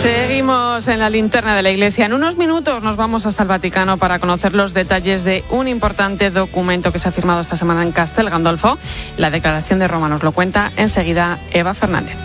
Seguimos en la linterna de la Iglesia. En unos minutos nos vamos hasta el Vaticano para conocer los detalles de un importante documento que se ha firmado esta semana en Castel Gandolfo. La Declaración de Roma nos lo cuenta enseguida Eva Fernández.